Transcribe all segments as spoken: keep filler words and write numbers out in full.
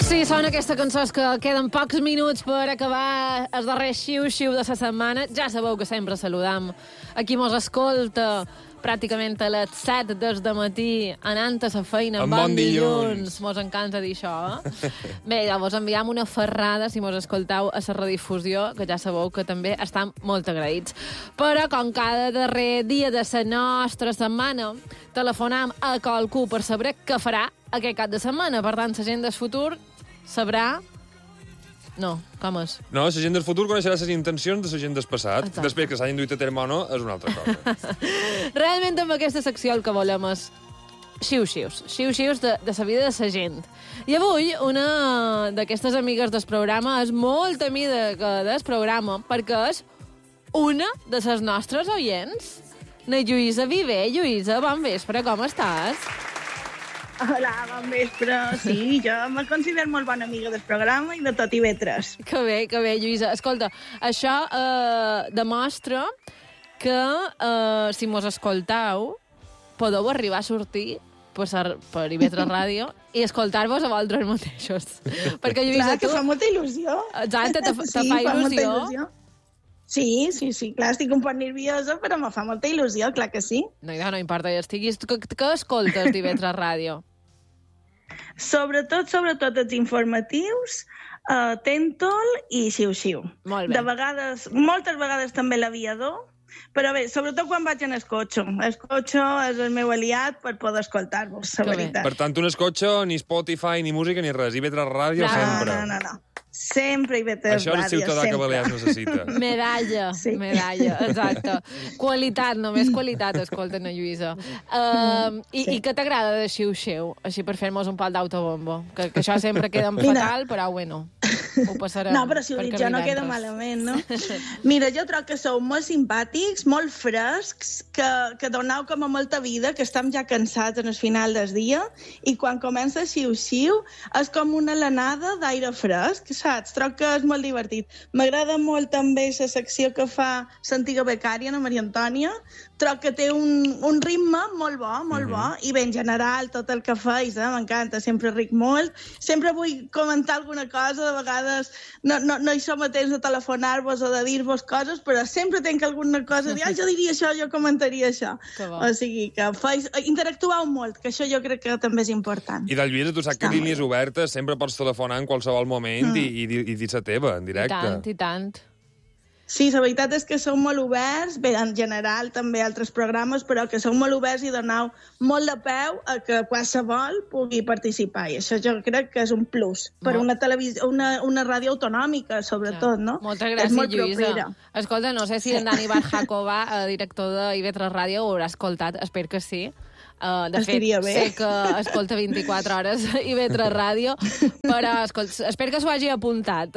Sí, són aquestes cançons que queden pocs minuts per acabar el darrer xiu-xiu de la setmana. Ja sabeu que sempre saludam a qui mos escolta pràcticament a les set des de matí anant a la feina. En bon, bon dilluns. dilluns. Mos encanta dir això, eh? Bé, ja vos enviam una ferrada si mos escoltau a la redifusió, que ja sabeu que també estan molt agraïts. Però, com cada darrer dia de la nostra setmana, telefonam a qualcú per saber què farà aquest cap de setmana. Per tant, la gent del futur sabrà... No, com és? No, la gent del futur coneixerà les intencions de la gent del passat. Exacte. Després que s'hagin duit a terme o no, és una altra cosa. Realment, amb aquesta secció el que volem és xiu-xius. Xiu-xius de, de la vida de la gent. I avui, una d'aquestes amigues del programa és molt amiga del programa perquè és una de les nostres oients. Na Lluïsa Viver. Lluïsa, bon vespre, com estàs? Hola, bon vespre. Sí, jo me considero molt bona amiga del programa i de tot i vetres. Que bé, que bé, Lluïsa. Escolta, això eh, demostra que eh, si mos escoltau podeu arribar a sortir per, per I V tres Ràdio i escoltar-vos a vosaltres mateixos. Perquè, Lluïsa, Clar, que tu... fa molta il·lusió. Exacte, te, te sí, fa il·lusió. molta il·lusió. Sí, sí, sí. Clar, estic un poc nerviosa, però me fa molta il·lusió, clar que sí. No, ja no importa que estiguis... Què, què escoltes d'I V tres Ràdio? Sobretot, sobretot els informatius, uh, Tentol i Xiu-Xiu. Molt bé. De vegades, moltes vegades també l'aviador, però bé, sobretot quan vaig en el cotxe. El cotxe és el meu aliat per poder escoltar-vos, la Que bé. veritat. Per tant, tu no escotxe, ni Spotify, ni música, ni res. I V tres Ràdio No, sempre. No, no, no. Sempre hi ve tres Això el ràdio, ciutadà que sempre. Balears necessita. Medalla, Sí. medalla, exacte. Qualitat, només qualitat, escolta, na Lluïsa. Uh, i, Sí. I què t'agrada de xiu-xiu? Així per fer-nos un pal d'autobombo. Que, que això sempre queda en Mira. fatal, però bueno, ho passarem. No, però si ho dic jo no queda malament, no? Mira, jo trobo que sou molt simpàtics, molt frescs, que, que doneu com a molta vida, que estem ja cansats en el final del dia, i quan comença xiu-xiu és com una alenada d'aire fresc, saps? Trobo que és molt divertit. M'agrada molt també la secció que fa l'antiga becària, la Maria Antònia. Trobo que té un, un ritme molt bo, molt mm -hmm. bo, i bé, en general, tot el que feis, eh? M'encanta, sempre ric molt. Sempre vull comentar alguna cosa, de vegades no, no, no hi som a temps de telefonar-vos o de dir-vos coses, però sempre tenc alguna cosa de dir, ah, jo diria això, jo comentaria això. Que bo. O sigui, que feis, interactueu molt, que això jo crec que també és important. I del Lluïsa, tu saps que Està línies molt bé. obertes sempre pots telefonar en qualsevol moment mm. i, i, i dir la teva, en I directe. tant, i tant. Sí, la veritat és que sou molt oberts, bé, en general també altres programes, però que sou molt oberts i doneu molt de peu a que qualsevol pugui participar. I això jo crec que és un plus per Molt. una televisió, una, una ràdio autonòmica, sobretot, no? Moltes És gràcies, molt Lluïsa. propera. Escolta, no sé si en Dani Barjacova, director de I V tres Ràdio, ho haurà escoltat. Espero que sí. Uh, de fet, Estaria bé. sé que escolta vint-i-quatre hores I V tres Ràdio, però escolta, espero que s'ho hagi apuntat.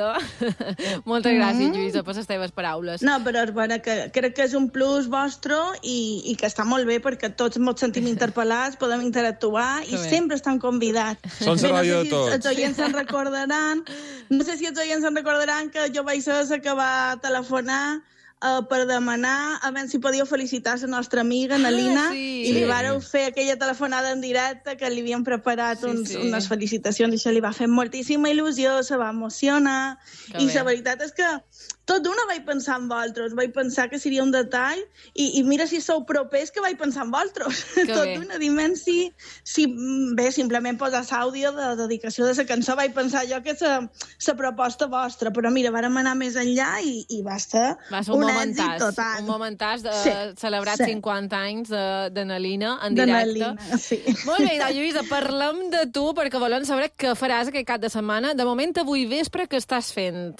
Eh? Moltes gràcies, Lluïsa, per les teves paraules. No, però és bona, que crec que és un plus vostre i, i que està molt bé perquè tots ens sentim interpel·lats, podem interactuar i Que bé. sempre estan convidats. Són la Bé, ràdio no de sé tots. si els oients se'n recordaran, no sé si els oients se'n recordaran que jo vaig ser la que va telefonar Uh, per demanar a veure si podíeu felicitar la nostra amiga, na Lina, Ah, sí. i li Sí. vàreu fer aquella telefonada en directe que li havien preparat Sí, uns, sí. unes felicitacions i això li va fer moltíssima il·lusió, se va emocionar, Que i bé. la veritat és que tot d'una vaig pensar en vosaltres, vaig pensar que seria un detall, i, i mira si sou propers que vaig pensar en vosaltres. Que Tot bé. d'una, diment si, si bé, simplement posar l'àudio de dedicació de la cançó, vaig pensar jo que és la proposta vostra, però mira, vàrem anar més enllà i, i va ser Va ser un, un momentàs, èxit total. un momentàs de Sí, celebrat sí. cinquanta anys de, de Nalina en De directe. Nalina, sí. Molt bé, doncs, Lluïsa, parlem de tu perquè volem saber què faràs aquest cap de setmana. De moment, avui vespre, què estàs fent?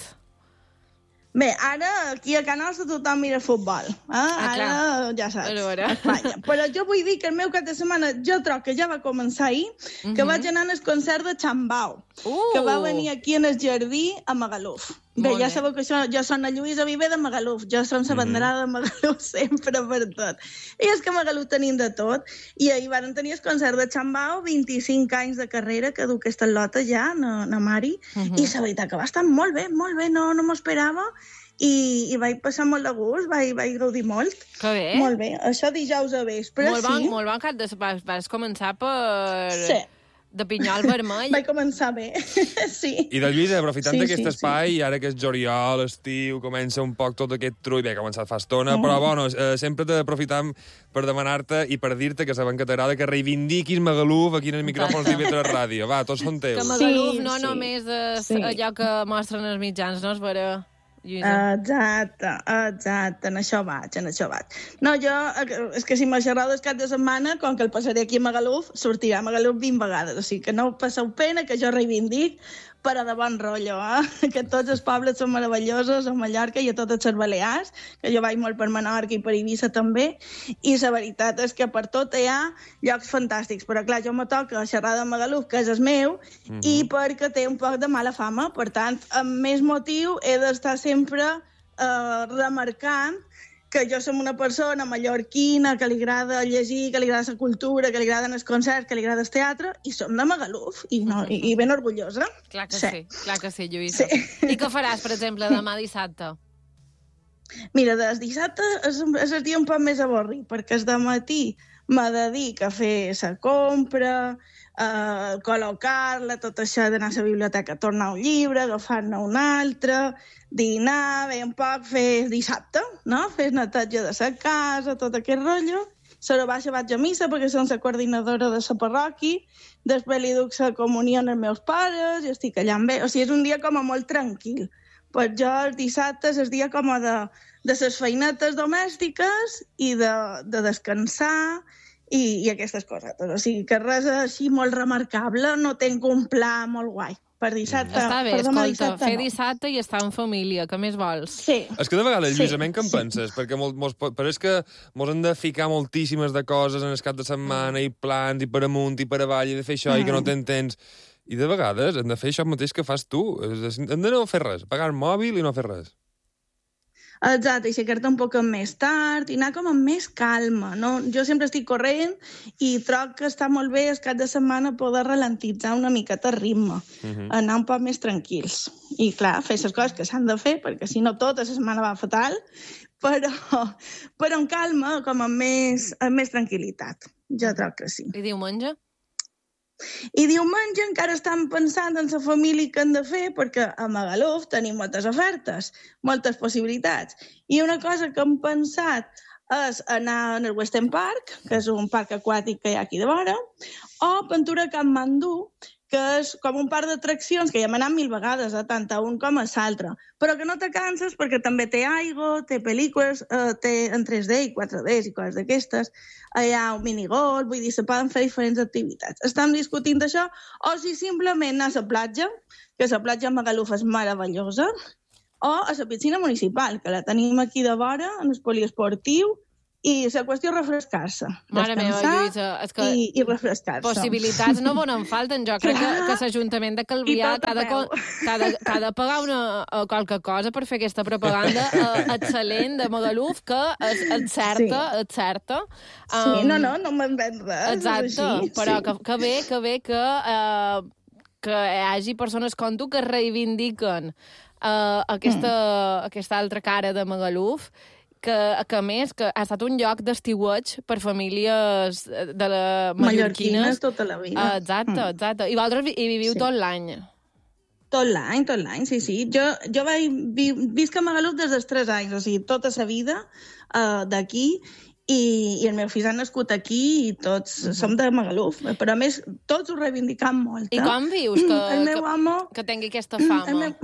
Bé, ara aquí a Canals tothom mira futbol. Eh? Ah, clar. Ara ja saps, A veure. Espanya. Però jo vull dir que el meu cap de setmana, jo trobo que ja va començar ahir, que vaig anar al concert de Chambao, Uh! que va venir aquí en el jardí a Magaluf. Bé, Molt ja bé. sabeu que això, jo soc la Lluïsa Viver de Magaluf, jo som la banderada de Magaluf sempre per tot. I és que a Magaluf tenim de tot, i ahir van tenir el concert de Chambao, vint-i-cinc anys de carrera, que du aquesta lota ja, na, na Mari, Mhm. i la veritat que va estar molt bé, molt bé, no, no m'ho esperava, i, i vaig passar molt de gust, vaig, vaig gaudir molt. Que bé. Molt bé, això dijous a vespre, molt bon, sí. molt bon cap de... Vas, vas començar per... Sí. De pinyol vermell. Vaig començar bé, sí. I de Lluís, aprofitant Sí, d'aquest sí, espai, sí. i ara que és juliol, estiu, comença un poc tot aquest trull, bé, ha començat fa estona, Mm. però bueno, eh, sempre t'aprofitam per demanar-te i per dir-te, que sabem que t'agrada, que reivindiquis Magaluf aquí en els micròfons d'I V tres Ràdio. Va, tots són teus. Que Magaluf Sí, no sí. només és Sí. allò que mostren els mitjans, no? És vera, Lluïsa. Exacte, exacte, en això vaig, en això vaig. No, jo, eh, és que si me xerrau des cap de setmana, com que el passaré aquí a Magaluf, sortirà a Magaluf vint vegades, o sigui que no passeu pena, que jo reivindic, però de bon rotllo, eh? Que tots els pobles són meravellosos, a Mallorca i a totes les Balears, que jo vaig molt per Menorca i per Eivissa també, i la veritat és que per tot hi ha llocs fantàstics, però clar, jo me toca xerrar de Magaluf, que és el meu, mm -hmm. i perquè té un poc de mala fama, per tant, amb més motiu he d'estar sempre eh, remarcant que jo som una persona mallorquina, que li agrada llegir, que li agrada la cultura, que li agraden els concerts, que li agrada el teatre, i som de Magaluf, i, no, i, i ben orgullosa. Clar que sí, sí clar que sí, Lluïsa. Sí. I què faràs, per exemple, demà dissabte? Mira, des dissabte és, és el dia un poc més avorrit, perquè és de matí me dedico a fer la compra, a col·locar-la, tot això d'anar a la biblioteca, tornar un llibre, agafar-ne un altre, dinar, bé, un poc, fer dissabte, no? Fer neteja de la casa, tot aquest rotllo. Sora baixa vaig a missa, perquè som la coordinadora de la parròquia, després li duc la comunió als meus pares, i estic allà amb ells. O sigui, és un dia com a molt tranquil. Per jo, el dissabte és el dia com a de, de les feinetes domèstiques i de, de descansar i, i aquestes coses. O sigui, que res així molt remarcable, no tinc un pla molt guai. Per dissabte, Està bé, per demà escolta, dissabte, fer no. dissabte i estar en família, què més vols? Sí. És que de vegades, Lluís, Sí, a mi què en sí. penses? Perquè mos, mos, però és que mos hem de ficar moltíssimes de coses en el cap de setmana, i plans, i per amunt, i per avall, i de fer això, mm. i que no te'n tens. I de vegades hem de fer això mateix que fas tu. Hem de no fer res, pagar el mòbil i no fer res. Exacte, i aixecar-te un poc més tard i anar com amb més calma, no? Jo sempre estic corrent i troc que està molt bé el cap de setmana poder ralentitzar una miqueta el ritme, uh -huh. anar un poc més tranquils. I, clar, fer les coses que s'han de fer, perquè si no tota la setmana va fatal, però, però amb calma, com amb més, amb més tranquil·litat. Jo troc que sí. I diumenge? I diumenge encara estan pensant en la família que han de fer, perquè a Magaluf tenim moltes ofertes, moltes possibilitats. I una cosa que hem pensat és anar al Western Park, que és un parc aquàtic que hi ha aquí de vora, o Ventura Kathmandu, que és com un parc d'atraccions, que ja hem anat mil vegades, eh, tant a un com a l'altre, però que no te canses perquè també té aigua, té pel·lícules, eh, té en tres D i quatre D i coses d'aquestes, hi ha un minigolf, vull dir, se poden fer diferents activitats. Estem discutint això, o si simplement anar a la platja, que la platja a Magaluf és meravellosa, o a la piscina municipal, que la tenim aquí de vora, en el poliesportiu, i la qüestió és refrescar-se. Mare meva, Lluïsa, és que i, i refrescar-se. possibilitats no en falten. Jo crec que, que l'Ajuntament de Calvià tot a ha de, peu. ha de, ha de pagar una, uh, qualque cosa per fer aquesta propaganda uh, excel·lent de Magaluf, que és, és certa, és certa. Um, Sí, no, no, no me'n ven res. Exacte, és així, però sí. que, que bé, que bé que, uh, que hi hagi persones com tu que reivindiquen uh, aquesta, mm. aquesta altra cara de Magaluf, que, que a més que ha estat un lloc d'estiueig per famílies de la mallorquines. Mallorquines tota la vida. Uh, exacte, mm. exacte. I vosaltres hi viviu Sí. tot l'any. Tot l'any, tot l'any, sí, sí. Jo, jo vaig, vi, visc a Magaluf des dels tres anys, o sigui, tota la vida uh, d'aquí, i, i el meu fill ha nascut aquí i tots uh -huh. som de Magaluf, però a més tots ho reivindicam molt. I eh? com vius que, el meu que, amo... que tingui aquesta fama? El meu...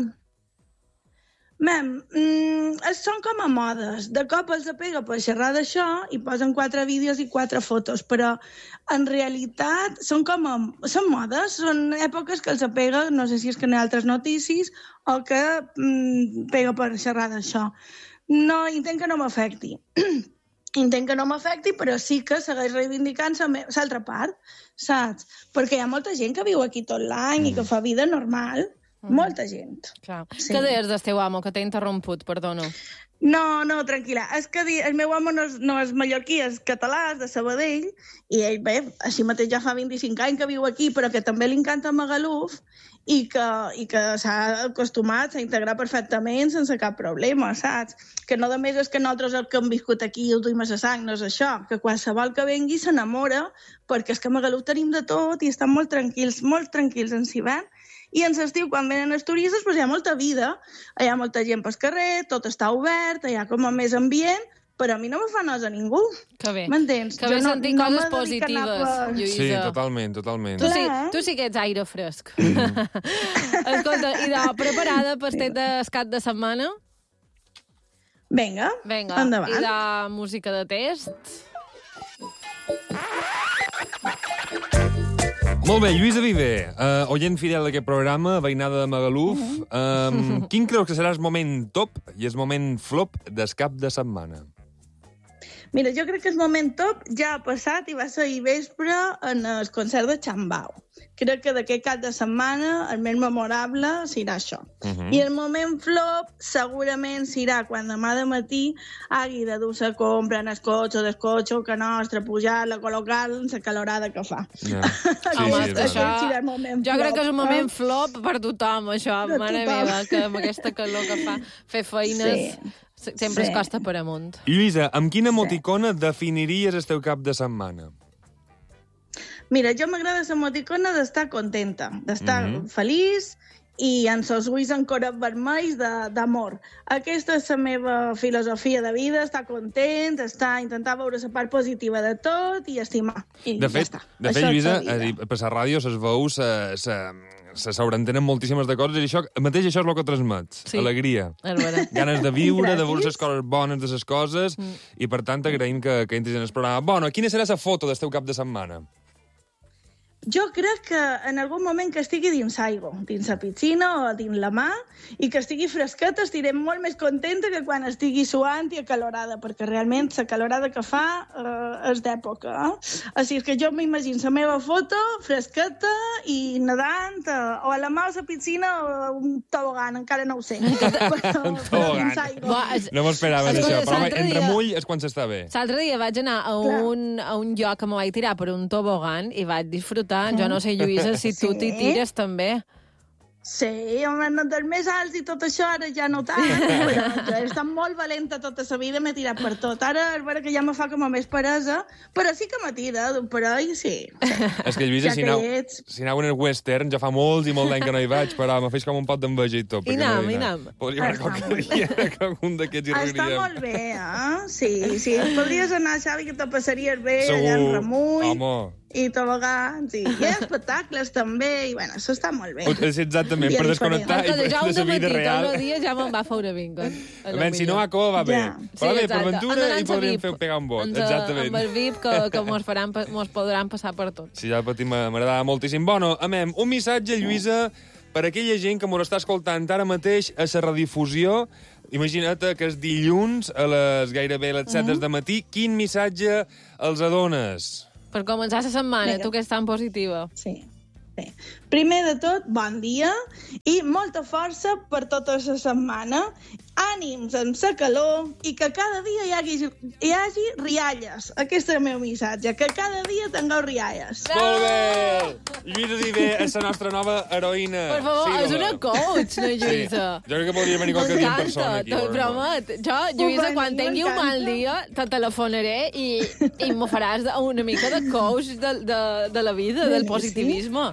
Mem, mm, són com a modes. De cop els apega per xerrar d'això i posen quatre vídeos i quatre fotos, però en realitat són com a... són modes, són èpoques que els apega, no sé si és que no hi ha altres notícies o que mm, pega per xerrar d'això. No, intent que no m'afecti. Intent que no m'afecti, però sí que segueix reivindicant l'altra part, saps? Perquè hi ha molta gent que viu aquí tot l'any mm. i que fa vida normal. Mm. Molta gent. Clar. Sí. Què deies del teu amo, que t'he interromput, perdona? No, no, tranquil·la. És que el meu home no és, no és mallorquí, és català, és de Sabadell, i ell, bé, així mateix ja fa vint-i-cinc anys que viu aquí, però que també li encanta Magaluf, i que, i que s'ha acostumat a integrar perfectament sense cap problema, saps? Que no només és que nosaltres el que hem viscut aquí i ho duim a la sang, no és això, que qualsevol que vengui s'enamora, perquè és que a Magaluf tenim de tot i estan molt tranquils, molt tranquils en l'hivern, i en l'estiu, quan venen els turistes, doncs hi ha molta vida, hi ha molta gent pel carrer, tot està obert, hi ha com a més ambient, però a mi no me fa nosa ningú. Que bé. M'entens? Que bé sentir no, coses no positives, per... Lluïsa. Sí, totalment, totalment. Tu sí, tu sí que ets aire fresc. Mm. Escolta, i de preparada per este cap de setmana? Vinga, Vinga. Endavant. I de música de test? Molt bé, Lluïsa Viver, uh, oient fidel d'aquest programa, veïnada de Magaluf, um, quin creus que serà el moment top i el moment flop del cap de setmana? Mira, jo crec que el moment top ja ha passat i va ser ahir vespre en el concert de Chambao. Crec que d'aquest cap de setmana el més memorable serà això. Uh -huh. I el moment flop segurament serà quan demà de matí hagi de dur-se a compra en el cotxe o del cotxe que nostre, pujar-la, col·locar-la en la calorada que fa. Yeah. Sí, Home, sí, això, serà el moment jo flop, crec que és un moment eh? flop per tothom, això, Per mare tothom. meva, que amb aquesta calor que fa fer feines... Sí. Sempre sí. Es costa per amunt. Lluïsa, amb quina emoticona sí. definiries el teu cap de setmana? Mira, jo m'agrada l'emoticona d'estar contenta, d'estar mm-hmm. feliç i amb els ulls encara vermells d'amor. Aquesta és la meva filosofia de vida, estar content, estar, intentar veure la part positiva de tot i estimar. I de fet, ja de fet Lluïsa, per la ràdio ses veus se, se, se sobreentenen moltíssimes de coses i això, mateix això és el que transmets. Sí. Alegria. Ganes de viure, de veure les coses bones de les coses mm. i, per tant, agraïm que, que entris en el programa. Bueno, quina serà la foto del teu cap de setmana? Jo crec que en algun moment que estigui dins aigua, dins la piscina o dins la mà, i que estigui fresqueta, estiré molt més contenta que quan estigui suant i acalorada, perquè realment la calorada que fa eh, és d'època. Eh? Així que jo m'imagino la meva foto fresqueta i nedant, eh, o a la mà o a la piscina o un tobogan, encara no ho sé. Però, un tobogan. No m'ho esperava això, però home, entre mull és quan s'està bé. L'altre dia vaig anar a un, a un lloc que me vaig tirar per un tobogan i vaig disfrutar. Jo no sé, Lluïsa, si tu t'hi tires també. Sí, home, no dels més alts i tot això, ara ja no tant, però jo he estat molt valenta tota la vida, m'he tirat per tot. Ara, és vera que ja me fa com a més peresa, però sí que me tira, d'un parell, sí. És que, Lluïsa, ja si, anau, ets... si anau en el western, ja fa molts i molt d'any que no hi vaig, però me feix com un pot d'enveja i tot. I anam, i anam. Podria anar qualque dia, algun d'aquests i riuríem. Està molt bé, eh? Sí, sí. Podries anar, Xavi, que te passaries bé allà en Remull. Home. I tobogans, i hi ha espectacles també, i bueno, això està molt bé. Sí, exactament, per desconnectar i per la vida real. Tot el dia ja me'n va fora vinga. Si no a cova va bé. Va bé, per aventura i podríem fer pegar un vot. Exactament. Amb el V I P que, que mos, faran, mos podran passar per tot. Sí, ja patim, m'agradava moltíssim. Bueno, amem, un missatge, Lluïsa, per aquella gent que mos està escoltant ara mateix a la redifusió. Imagina't que és dilluns a les gairebé les set del matí. Quin missatge els adones? Per començar la setmana, Vinga. Tu que és tan positiva. Sí, sí. Primer de tot, bon dia i molta força per tota la setmana. Ànims en la calor i que cada dia hi hagi, hi hagi rialles. Aquest és el meu missatge, que cada dia tingueu rialles. Molt bé! Lluïsa Viver és la nostra nova heroïna. Per favor, sí, és una coach, no, Lluïsa? Sí. Jo crec que podria venir qualque dia en persona aquí. Promet. Jo, Lluïsa, quan tingui un mal dia, te telefonaré i, i m'ho faràs una mica de coach de, de, de la vida, del positivisme.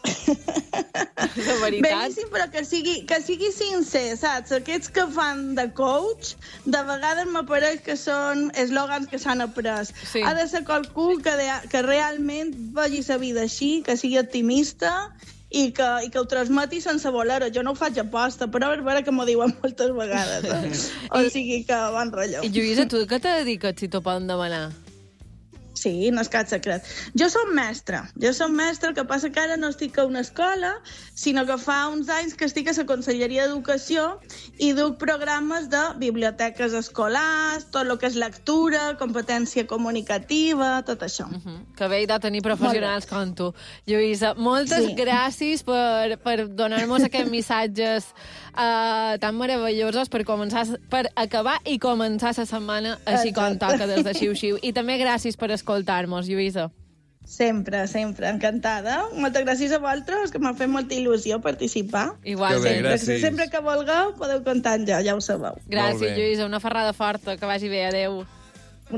De veritat. Beníssim, però que sigui, que sigui sincer, saps? Aquests que fan de coach, de vegades m'apareix que són eslògans que s'han après. Sí. Ha de ser qualcú que, de, que realment vegi la vida així, que sigui optimista i que, i que ho transmeti sense voler-ho. Jo no ho faig aposta, però és vera que m'ho diuen moltes vegades. Eh? O sigui que bon rotllo. I Lluïsa, tu què te dediques, si t'ho poden demanar? Sí, no és cap secret. Jo som mestra. Jo som mestra, el que passa que ara no estic a una escola, sinó que fa uns anys que estic a la Conselleria d'Educació i duc programes de biblioteques escolars, tot el que és lectura, competència comunicativa, tot això. Uh -huh. Que bé de tenir professionals com tu. Lluïsa, moltes sí. gràcies per, per donar-nos aquests missatges uh, tan meravellosos per començar, per acabar i començar la setmana així com toca des de Xiu-Xiu. I també gràcies per escoltar-nos, Lluïsa. Sempre, sempre, encantada. Moltes gràcies a vosaltres, que m'ha fet molta il·lusió participar. Igual, Que bé, sempre. gràcies. Sempre que vulgueu podeu comptar amb jo, ja ho sabeu. Gràcies, Molt bé. Lluïsa. Una ferrada forta, que vagi bé. Adéu.